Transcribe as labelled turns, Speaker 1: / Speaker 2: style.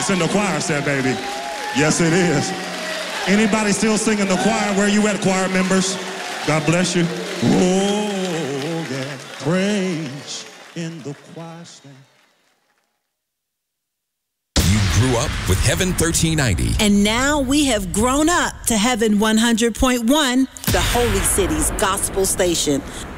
Speaker 1: It's in the choir set, baby. Yes, it is. Anybody still singing the choir? Where you at, choir members? God bless you. Oh, yeah. Praise in the choir stand.
Speaker 2: You grew up with Heaven 1390.
Speaker 3: And now we have grown up to Heaven 100.1, the Holy City's gospel station.